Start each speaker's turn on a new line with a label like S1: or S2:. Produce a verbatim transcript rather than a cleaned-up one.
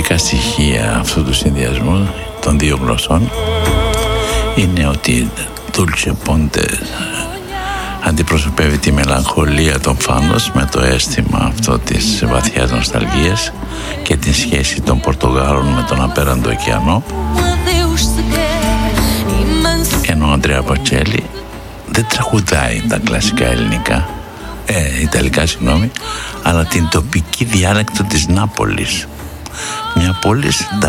S1: βασικά στοιχεία αυτού του συνδυασμού των δύο γλωσσών είναι ότι Dulce Ponte αντιπροσωπεύει τη μελαγχολία των Φάνος με το αίσθημα αυτό της βαθιάς νοσταλγίας και τη σχέση των Πορτογάλων με τον απέραντο ωκεανό, ενώ ο Αντρέα Μποτσέλη δεν τραγουδάει τα κλασικά ελληνικά ε, ιταλικά συγγνώμη αλλά την τοπική διάλεκτο της Νάπολης, μια πόλη